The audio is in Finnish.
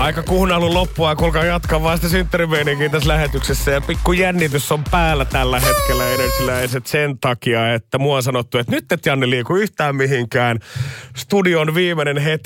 Aika kuunnellut loppua, kuulkaa jatkaa vaan sitä synttärimeininkiä tässä lähetyksessä. Ja pikku jännitys on päällä tällä hetkellä Energyläiset sen takia, että mua on sanottu, että nyt et Janne liiku yhtään mihinkään. Studion viimeinen hetki.